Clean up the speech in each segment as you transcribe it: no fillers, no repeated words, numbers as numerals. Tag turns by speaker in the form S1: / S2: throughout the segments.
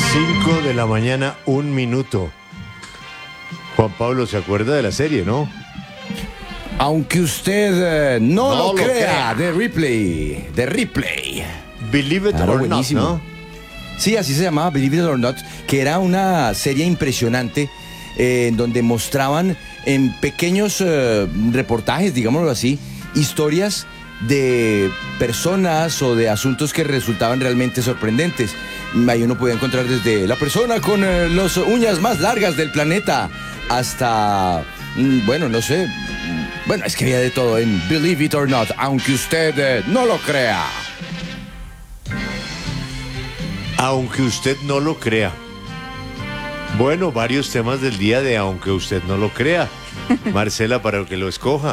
S1: 5 de la mañana, 1 minuto. Juan Pablo se acuerda de la serie, ¿no?
S2: Aunque usted no lo crea, de Ripley.
S1: Believe it or
S2: buenísimo.
S1: not, ¿no?
S2: Sí, así se llamaba, Believe It or Not, que era una serie impresionante en donde mostraban en pequeños reportajes, digámoslo así, historias de personas o de asuntos que resultaban realmente sorprendentes. Ahí uno podía encontrar desde la persona con las uñas más largas del planeta hasta, bueno, no sé, bueno, es que había de todo en Believe It or Not, aunque usted no lo crea.
S1: Aunque usted no lo crea. Bueno, varios temas del día de aunque usted no lo crea. Marcela, para que lo escoja.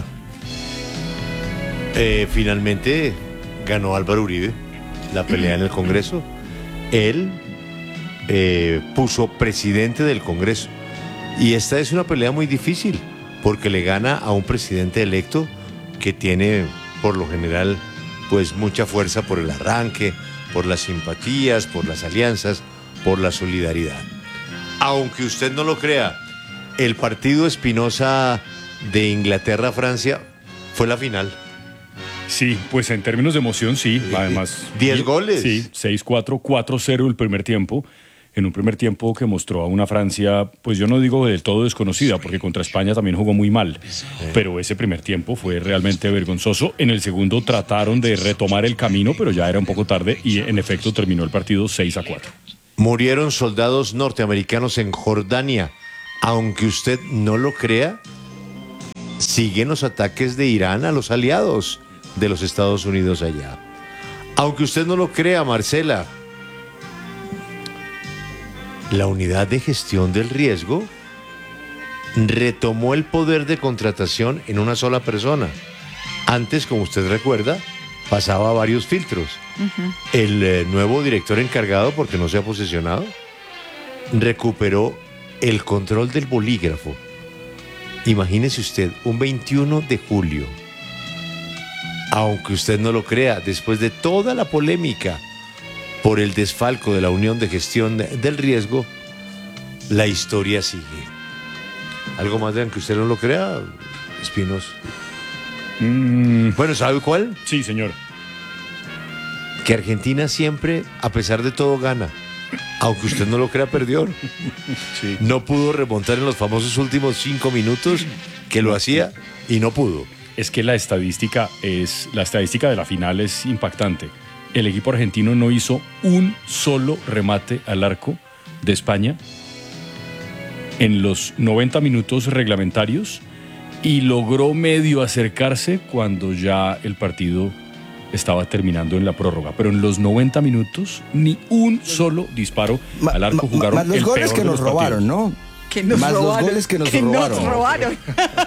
S1: Finalmente ganó Álvaro Uribe la pelea en el Congreso. Él puso presidente del Congreso. Y esta es una pelea muy difícil, porque le gana a un presidente electo que tiene, por lo general, pues mucha fuerza por el arranque, por las simpatías, por las alianzas, por la solidaridad. Aunque usted no lo crea, el partido Espinosa de Inglaterra-Francia fue la final.
S3: Sí, pues en términos de emoción, sí. Además,
S1: 10 goles.
S3: Sí, 6-4, 4-0 el primer tiempo. En un primer tiempo que mostró a una Francia, pues yo no digo del todo desconocida, porque contra España también jugó muy mal. Pero ese primer tiempo fue realmente vergonzoso. En el segundo trataron de retomar el camino, pero ya era un poco tarde y en efecto terminó el partido 6-4.
S1: Murieron soldados norteamericanos en Jordania. Aunque usted no lo crea, siguen los ataques de Irán a los aliados de los Estados Unidos allá. Aunque usted no lo crea, Marcela, la unidad de gestión del riesgo retomó el poder de contratación en una sola persona. Antes, como usted recuerda, pasaba varios filtros. El nuevo director encargado, porque no se ha posesionado, recuperó el control del bolígrafo. Imagínese usted, un 21 de julio, aunque usted no lo crea, después de toda la polémica por el desfalco de la Unión de Gestión del Riesgo, la historia sigue. ¿Algo más de aunque usted no lo crea, Espinos? Bueno, ¿sabe cuál?
S3: Sí, señor.
S1: Que Argentina siempre, a pesar de todo, gana. Aunque usted no lo crea, perdió.
S3: Sí.
S1: No pudo remontar en los famosos últimos 5 minutos que lo hacía y no pudo.
S3: Es que la estadística de la final es impactante. El equipo argentino no hizo un solo remate al arco de España en los 90 minutos reglamentarios y logró medio acercarse cuando ya el partido estaba terminando en la prórroga. Pero en los 90 minutos ni un solo disparo al arco. Jugaron
S2: más los
S3: el
S2: goles
S3: peor
S2: que
S3: de
S2: nos
S3: los
S2: robaron,
S3: partidos.
S2: ¿no?
S4: Que nos
S2: Más
S4: robaron,
S2: los goles que nos
S4: que
S2: robaron.
S4: Nos robaron.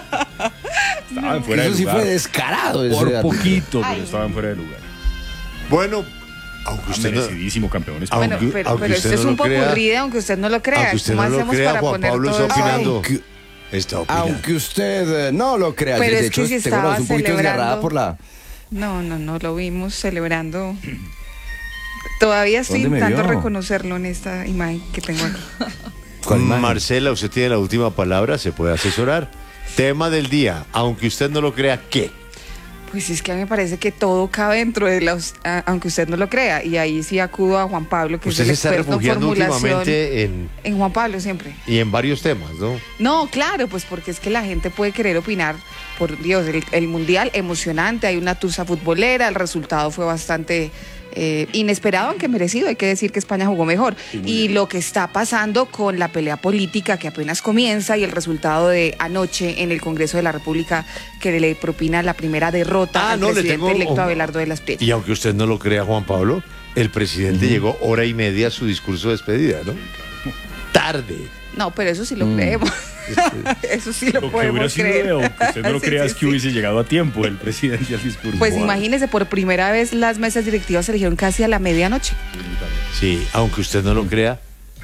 S3: Estaban fuera
S2: Eso
S3: de
S2: sí
S3: lugar.
S2: fue descarado.
S3: Por
S2: ese
S3: poquito,
S4: Ay.
S3: pero estaban fuera de lugar.
S1: Bueno, aunque usted no...
S3: Merecidísimo campeón
S1: Aunque-
S4: Bueno, pero
S1: aunque
S4: esto
S1: usted
S4: es
S1: no
S4: un
S1: lo crea,
S4: popurrí, aunque usted no lo crea.
S1: Aunque usted
S4: ¿Cómo
S1: no lo
S4: hacemos
S1: crea,
S4: para
S1: Juan
S4: poner
S1: Pablo
S4: todo
S1: está
S4: eso?
S1: opinando.
S2: Aunque,
S1: Está opinando.
S2: aunque usted no lo crea.
S4: Pero
S2: de
S4: es
S2: hecho,
S4: que si
S2: tengo la voz
S4: estaba
S2: un poquito desgarrada
S4: celebrando.
S2: por la...
S4: No, lo vimos celebrando. Todavía estoy
S2: ¿Dónde me
S4: intentando
S2: vio?
S4: reconocerlo en esta imagen que tengo aquí.
S2: ¿Cuál imagen?
S1: Marcela, usted tiene la última palabra, se puede asesorar. Tema del día, aunque usted no lo crea, ¿qué?
S4: Pues es que a mí me parece que todo cabe dentro de los, aunque usted no lo crea, y ahí sí acudo a Juan Pablo, que
S1: Usted
S4: es
S1: se
S4: el
S1: está
S4: experto en
S1: refugiando
S4: formulación.
S1: últimamente
S4: En Juan Pablo siempre.
S1: y en varios temas, ¿no?
S4: No, claro, pues porque es que la gente puede querer opinar, por Dios, el Mundial emocionante, hay una tusa futbolera, el resultado fue bastante inesperado, aunque merecido, hay que decir que España jugó mejor. Y lo que está pasando con la pelea política que apenas comienza y el resultado de anoche en el Congreso de la República que le propina la primera derrota al presidente electo Abelardo de las Piedras.
S1: Y aunque usted no lo crea, Juan Pablo, el presidente llegó hora y media a su discurso de despedida, ¿no? Tarde.
S4: No, pero eso sí lo creemos. Eso sí lo
S3: Lo que hubiera
S4: podemos
S3: sido,
S4: creer.
S3: aunque usted no lo
S4: Sí,
S3: crea,
S4: sí,
S3: es que
S4: sí.
S3: hubiese llegado a tiempo el presidente al discurso.
S4: Pues
S3: Wow.
S4: imagínese, por primera vez las mesas directivas se eligieron casi a la medianoche.
S1: Sí, aunque usted no lo crea,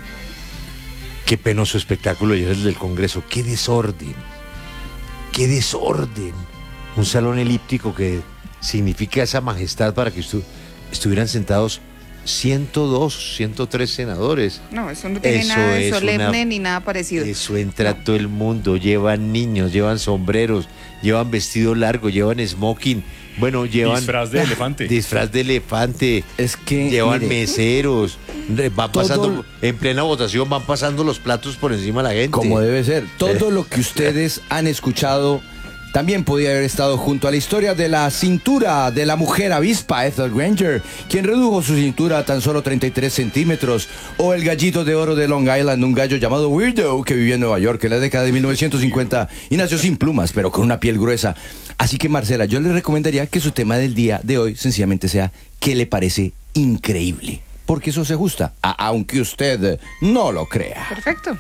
S1: qué penoso espectáculo ayer el del Congreso. Qué desorden. Qué desorden. Un salón elíptico que significa esa majestad para que estuvieran sentados 102, 103 senadores.
S4: No, eso no tiene
S1: Eso
S4: nada de
S1: es
S4: solemne
S1: una-
S4: ni nada parecido.
S1: Eso entra todo el mundo, llevan niños, llevan sombreros, llevan vestido largo, llevan smoking, bueno, llevan
S3: Disfraz de elefante.
S1: disfraz de elefante,
S2: Es que,
S1: llevan
S2: mire,
S1: meseros, van
S2: todo-
S1: pasando, en plena votación van pasando los platos por encima de la gente.
S2: como debe ser. Todo lo que ustedes han escuchado también podía haber estado junto a la historia de la cintura de la mujer avispa Ethel Granger, quien redujo su cintura a tan solo 33 centímetros, o el gallito de oro de Long Island, un gallo llamado Weirdo que vivía en Nueva York en la década de 1950 y nació sin plumas, pero con una piel gruesa. Así que, Marcela, yo le recomendaría que su tema del día de hoy sencillamente sea ¿qué le parece increíble? Porque eso se ajusta, aunque usted no lo crea.
S4: Perfecto.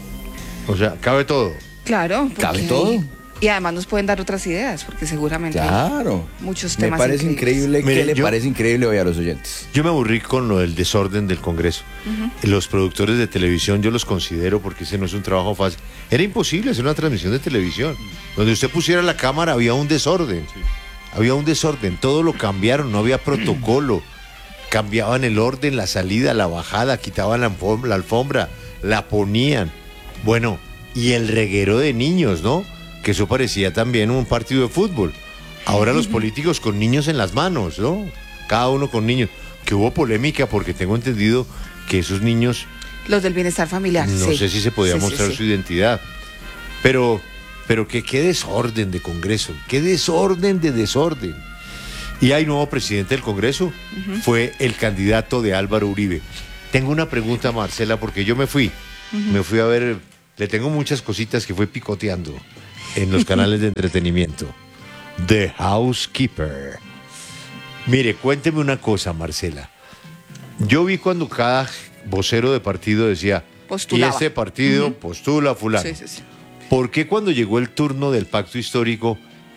S1: O sea, cabe todo.
S4: Claro. porque
S2: ¿Cabe todo?
S4: Y además nos pueden dar otras ideas, porque seguramente hay
S2: Claro.
S4: muchos
S2: Me
S4: temas
S2: parece
S4: increíbles.
S2: increíble.
S1: Mire,
S2: ¿Qué le
S1: yo-
S2: parece increíble hoy a los oyentes?
S1: Yo me aburrí con lo del desorden del Congreso. Los productores de televisión yo los considero porque ese no es un trabajo fácil. Era imposible hacer una transmisión de televisión. Donde usted pusiera la cámara había un desorden. Había un desorden. Todo lo cambiaron, no había protocolo. Cambiaban el orden, la salida, la bajada, quitaban la alfombra, la ponían. Bueno, y el reguero de niños, ¿no? Que eso parecía también un partido de fútbol. Ahora los políticos con niños en las manos, ¿no? Cada uno con niños. Que hubo polémica porque tengo entendido que esos niños,
S4: Los del bienestar familiar.
S1: no
S4: sí.
S1: sé si se podía
S4: Sí, sí,
S1: mostrar
S4: sí.
S1: su identidad. Pero que qué desorden de Congreso, qué desorden de desorden. Y hay nuevo presidente del Congreso, fue el candidato de Álvaro Uribe. Tengo una pregunta, Marcela, porque yo me fui a ver, le tengo muchas cositas que fue picoteando en los canales de entretenimiento. The Housekeeper. Mire, cuénteme una cosa, Marcela. Yo vi cuando cada vocero de partido decía,
S4: Postulaba.
S1: y este partido postula a fulano.
S4: Sí, sí, sí.
S1: ¿Por qué cuando llegó el turno del pacto histórico,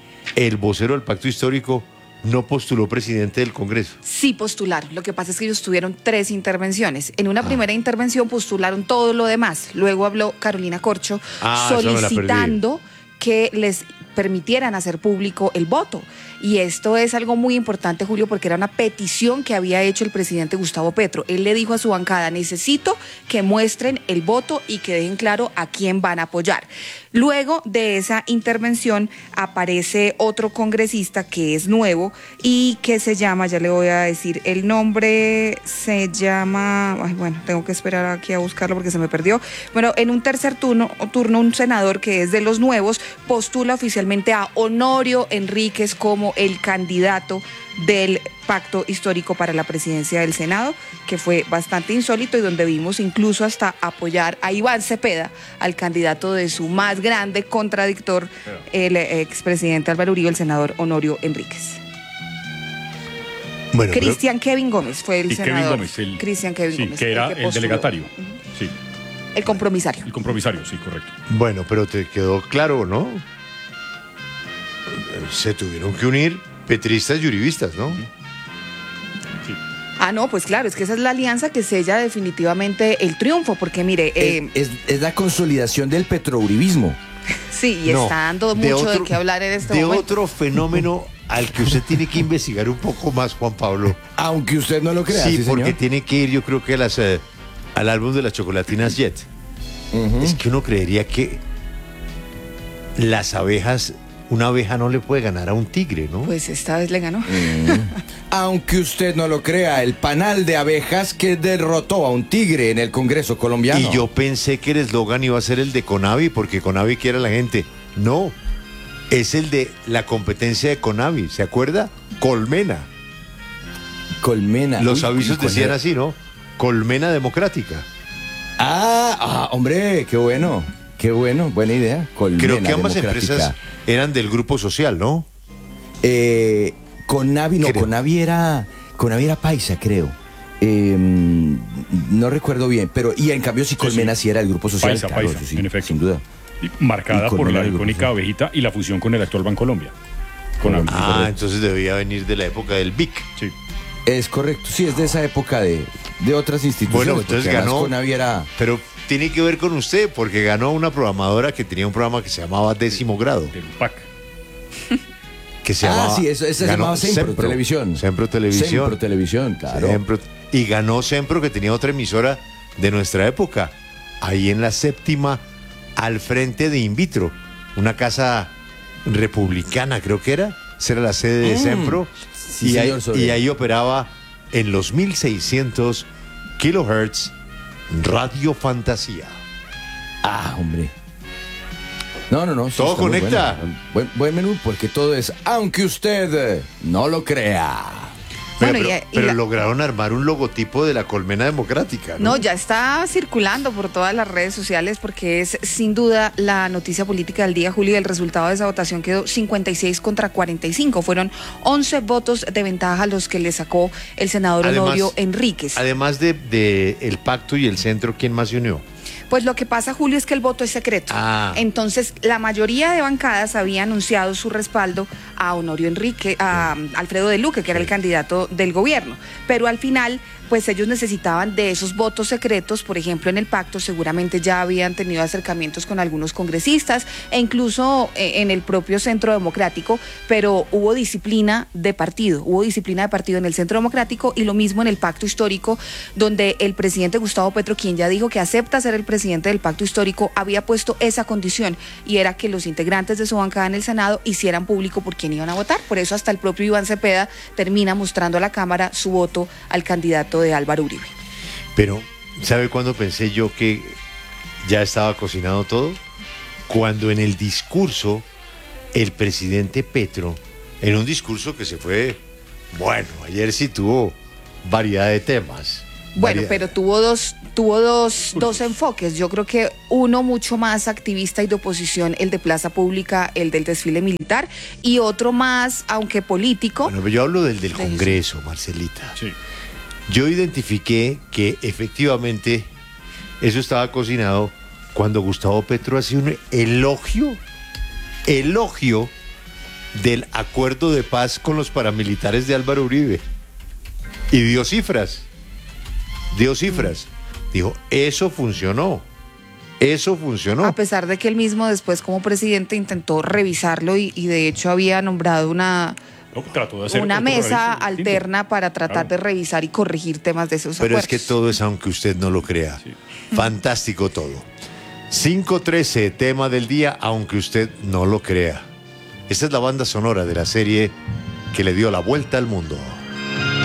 S1: el vocero del pacto histórico no postuló presidente del Congreso?
S4: Sí postularon. Lo que pasa es que ellos tuvieron 3 intervenciones. En una primera intervención postularon todo lo demás. Luego habló Carolina Corcho
S1: Eso me la perdí.
S4: solicitando que les permitieran hacer público el voto. Y esto es algo muy importante, Julio, porque era una petición que había hecho el presidente Gustavo Petro. Él le dijo a su bancada, necesito que muestren el voto y que dejen claro a quién van a apoyar. Luego de esa intervención aparece otro congresista que es nuevo y que se llama, ya le voy a decir el nombre, se llama, ay, bueno, tengo que esperar aquí a buscarlo porque se me perdió. Bueno, en un tercer turno un senador que es de los nuevos postula oficialmente a Honorio Enríquez como el candidato del pacto histórico para la presidencia del Senado, que fue bastante insólito y donde vimos incluso hasta apoyar a Iván Cepeda, al candidato de su más grande contradictor, el expresidente Álvaro Uribe, el senador Honorio Enríquez.
S1: Bueno, pero-
S4: Cristian Kevin Gómez fue el
S3: Y
S4: senador.
S3: Kevin Gómez,
S4: Cristian Kevin
S3: sí,
S4: Gómez.
S3: que era el
S4: postuló.
S3: delegatario. Sí,
S4: El compromisario.
S3: el compromisario, sí, correcto.
S1: bueno, pero te quedó claro, ¿no? Se tuvieron que unir petristas y uribistas, ¿no?
S3: Sí.
S4: Ah, no, pues claro, es que esa es la alianza que sella definitivamente el triunfo, porque mire,
S2: Es la consolidación del petrouribismo.
S4: sí, y
S1: No,
S4: está dando mucho de qué hablar en este
S1: de
S4: momento.
S1: otro fenómeno al que usted tiene que investigar un poco más, Juan Pablo.
S2: Aunque usted no lo crea.
S1: Sí,
S2: Sí,
S1: porque
S2: señor.
S1: tiene que ir, yo creo que al álbum de las chocolatinas Jet. Es que uno creería que las abejas, una abeja no le puede ganar a un tigre, ¿no?
S4: Pues esta vez le ganó.
S2: Aunque usted no lo crea, el panal de abejas que derrotó a un tigre en el Congreso colombiano.
S1: Y yo pensé que el eslogan iba a ser el de Conavi, porque Conavi quiere a la gente. No, es el de la competencia de Conavi, ¿se acuerda? Colmena.
S2: Colmena.
S1: Los
S2: Uy,
S1: avisos
S2: ¿cuál
S1: decían
S2: era?
S1: así, ¿no? Colmena democrática.
S2: Hombre, qué bueno. Qué bueno, buena idea. Colmena
S1: Creo que ambas
S2: democrática.
S1: empresas eran del grupo social, ¿no?
S2: Conavi, no,
S1: Creo.
S2: Conavi era paisa, creo. No recuerdo bien, pero y en cambio sí Colmena sí, era el grupo social,
S3: Paisa,
S2: claro,
S3: paisa,
S2: eso sí,
S3: en efecto.
S2: sin duda.
S3: Y marcada
S2: Y
S3: por
S2: Colmena
S3: la
S2: del grupo
S3: icónica
S2: social.
S3: abejita y la fusión con el actual Bancolombia. Con
S2: Correcto.
S1: Ah, entonces debía venir de la época del BIC.
S3: Sí.
S2: Es correcto, sí, es de esa época de otras instituciones.
S1: Bueno, entonces
S2: porque además
S1: ganó.
S2: Conavi era...
S1: Pero tiene que ver con usted, porque ganó una programadora que tenía un programa que se llamaba Décimo Grado.
S3: Del PAC.
S1: Que se
S2: Ah,
S1: llamaba,
S2: sí, esa se
S1: ganó
S2: llamaba Sempro
S1: Sempro.
S2: Televisión.
S1: Sempro Televisión.
S2: Sempro Televisión, claro.
S1: Sempro- y ganó Sempro, que tenía otra emisora de nuestra época, ahí en la séptima, al frente de Invitro, una casa republicana, creo que era. Esa era la sede de Sempro.
S2: Sí,
S1: y,
S2: señor,
S1: ahí,
S2: sobre-
S1: y ahí operaba en los 1600 kilohertz Radio Fantasía.
S2: Ah, hombre. No, no, no. sí,
S1: Todo
S2: está muy
S1: conecta.
S2: bueno. Buen menú, porque todo es, aunque usted no lo crea.
S1: Pero,
S4: Bueno,
S1: pero-
S4: y
S1: pero
S4: la-
S1: lograron armar un logotipo de la colmena democrática, ¿no?
S4: No, ya está circulando por todas las redes sociales porque es sin duda la noticia política del día, Julio. El resultado de esa votación quedó 56 contra 45. Fueron 11 votos de ventaja los que le sacó el senador Honorio Enríquez.
S1: Además de el pacto y el centro, ¿quién más se unió?
S4: Pues lo que pasa, Julio, es que el voto es secreto.
S1: Ah.
S4: Entonces, la mayoría de bancadas había anunciado su respaldo a Honorio Enrique, a Alfredo de Luque, que era el candidato del gobierno. Pero al final, pues ellos necesitaban de esos votos secretos. Por ejemplo, en el pacto seguramente ya habían tenido acercamientos con algunos congresistas e incluso en el propio Centro Democrático, pero hubo disciplina de partido en el Centro Democrático y lo mismo en el pacto histórico, donde el presidente Gustavo Petro, quien ya dijo que acepta ser el presidente del pacto histórico, había puesto esa condición y era que los integrantes de su bancada en el Senado hicieran público por quién iban a votar. Por eso hasta el propio Iván Cepeda termina mostrando a la Cámara su voto al candidato de Álvaro Uribe.
S1: Pero, ¿sabe cuándo pensé yo que ya estaba cocinado todo? Cuando en el discurso, el presidente Petro, en un discurso que se fue, bueno, ayer sí tuvo variedad de temas.
S4: Bueno,
S1: Variedad.
S4: pero tuvo dos enfoques. Yo creo que uno mucho más activista y de oposición, el de Plaza Pública, el del desfile militar, y otro más, aunque político.
S1: Bueno, pero yo hablo del
S4: eso.
S1: Congreso, Marcelita.
S3: Sí.
S1: Yo identifiqué que efectivamente eso estaba cocinado cuando Gustavo Petro hacía un elogio del acuerdo de paz con los paramilitares de Álvaro Uribe. Y dio cifras. Dijo, eso funcionó.
S4: A pesar de que él mismo después como presidente intentó revisarlo y de hecho había nombrado una
S3: No, trató de hacer
S4: mesa
S3: otro análisis distinto.
S4: alterna para tratar de revisar y corregir temas de esos
S1: Pero
S4: acuerdos.
S1: es que todo es aunque usted no lo crea.
S3: Sí.
S1: Fantástico todo. 5:13, tema del día, aunque usted no lo crea. Esta es la banda sonora de la serie que le dio la vuelta al mundo.